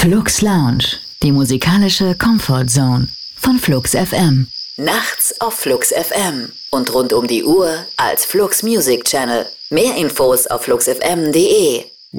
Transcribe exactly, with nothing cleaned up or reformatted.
Flux Lounge, die musikalische Comfort Zone von Flux F M. Nachts auf Flux F M und rund um die Uhr als Flux Music Channel. Mehr Infos auf flux f m punkt d e.